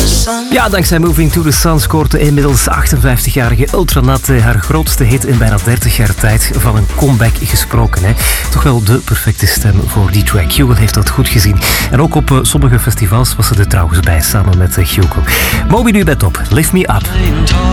Ja, dankzij Moving to the Sun scoort de inmiddels 58-jarige Ultranat haar grootste hit in bijna 30 jaar tijd. Van een comeback gesproken, hè. Toch wel de perfecte stem voor die track. Hugo heeft dat goed gezien. En ook op sommige festivals was ze er trouwens bij, samen met Hugo. Moby nu bij top. Lift Me Up.